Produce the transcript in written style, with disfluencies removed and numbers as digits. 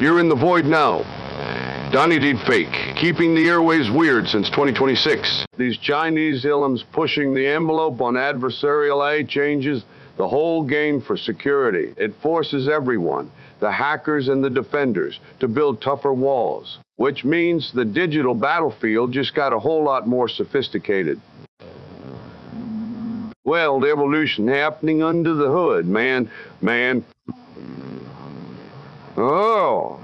You're in the void now. Donnie Deep Fake, keeping the airways weird since 2026. These Chinese ilms pushing the envelope on adversarial AI changes the whole game for security. It forces everyone, the hackers and the defenders, to build tougher walls, which means the digital battlefield just got a whole lot more sophisticated. Well, the evolution happening under the hood, man. Oh,